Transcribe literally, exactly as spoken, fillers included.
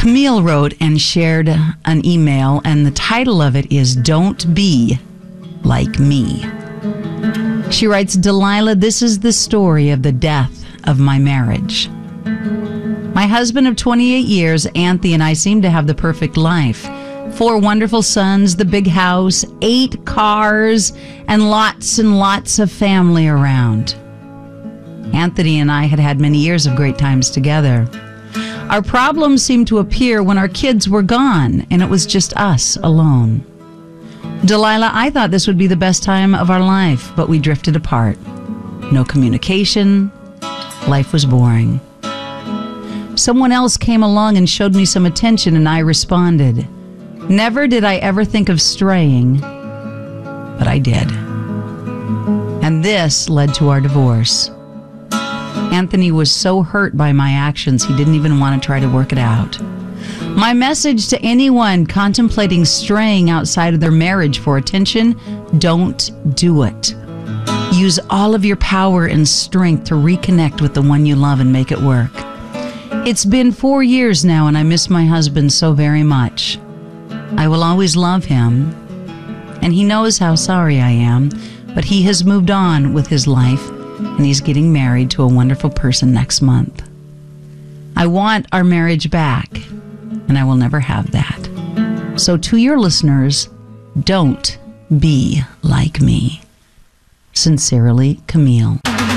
Camille wrote and shared an email, and the title of it is Don't Be Like Me. She writes, Delilah, this is the story of the death of my marriage. My husband of twenty-eight years, Anthony, and I seem to have the perfect life. Four wonderful sons, the big house, eight cars, and lots and lots of family around. Anthony and I had had many years of great times together. Our problems seemed to appear when our kids were gone, and it was just us alone. Delilah, I thought this would be the best time of our life, but we drifted apart. No communication. Life was boring. Someone else came along and showed me some attention, and I responded. Never did I ever think of straying, but I did. And this led to our divorce. Anthony was so hurt by my actions, he didn't even want to try to work it out. My message to anyone contemplating straying outside of their marriage for attention, don't do it. Use all of your power and strength to reconnect with the one you love and make it work. It's been four years now, and I miss my husband so very much. I will always love him, and he knows how sorry I am, but he has moved on with his life, and he's getting married to a wonderful person next month. I want our marriage back, and I will never have that. So to your listeners, don't be like me. Sincerely, Camille.